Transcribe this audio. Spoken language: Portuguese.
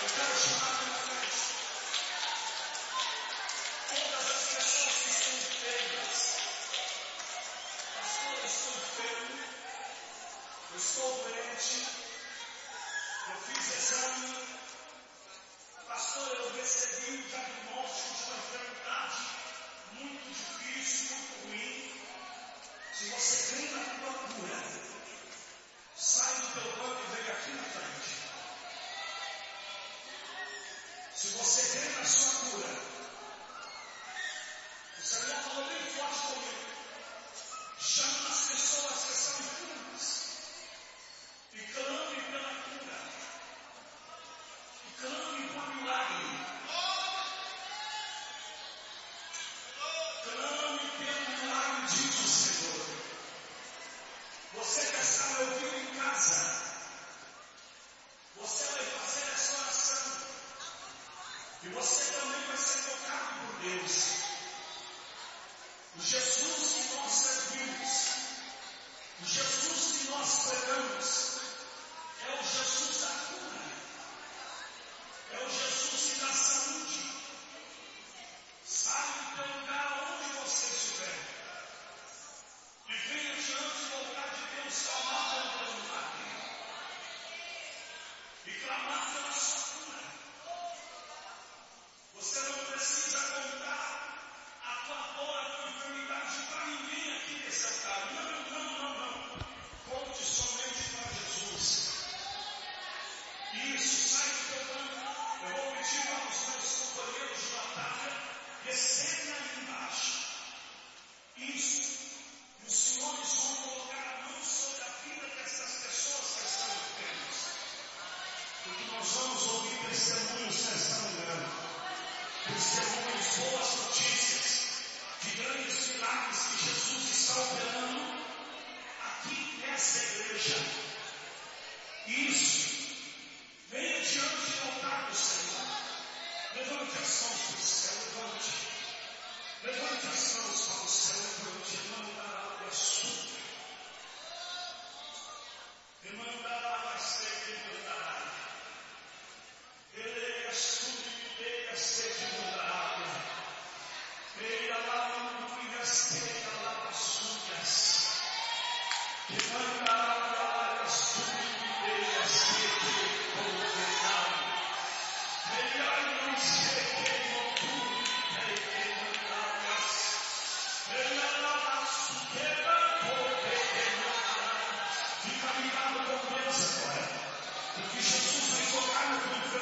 quero chamar na frente todas as pessoas que estão enfermas. Pastor, eu estou enfermo, eu estou doente, eu fiz exame. Pastor, eu recebi um diagnóstico de uma enfermidade muito difícil, muito ruim. Se você crê na tua cura, sai do teu banco e vem aqui na frente. Se você crê na sua cura, o Senhor falou bem forte comigo. Chama as pessoas que estão enfermas e clame pela cura. E clame por milagre. Clame pelo milagre, diz o Senhor. Você que está me ouvindo em casa, você vai fazer essa oração. E você também vai ser tocado por Deus. O Jesus que nós servimos, o Jesus que nós pregamos, é o Jesus da cura, é o Jesus que dá saúde. Sai do teu lugar onde você estiver e venha diante do altar de Deus clamar pelo teu milagre e clamar pela sua cura. Você não precisa contar a tua dor, a tua enfermidade para ninguém aqui nesse altar. Não. Conte somente para Jesus. Isso, sai do teu banco. Eu vou pedir para os meus companheiros de batalha, descerem ali embaixo. Isso. E os senhores vão colocar a mão sobre a vida dessas pessoas que estão enfermas. Porque nós vamos ouvir testemunhos nesta manhã. Testemunhos, boas notícias de grandes milagres que Jesus está operando aqui nessa igreja. Isso. Venha diante do altar do Senhor. Levante as mãos para o céu, levante. Levante as mãos para o céu, levante. Demandar algo é sua. Demandar